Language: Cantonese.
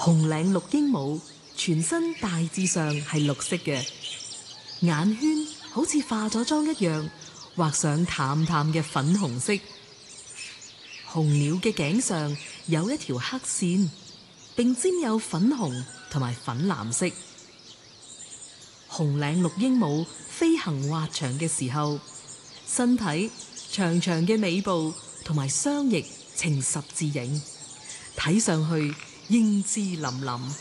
紅領綠鸚鵡全身大致上係綠色嘅，眼圈好似化咗妝一樣，畫上淡淡嘅粉紅色。紅鳥嘅頸上有一條黑線，並沾有粉紅同埋粉藍色。紅領綠鸚鵡飛行滑翔嘅時候，身體長長嘅尾部同埋雙翼呈十字形，睇上去英姿凛凛。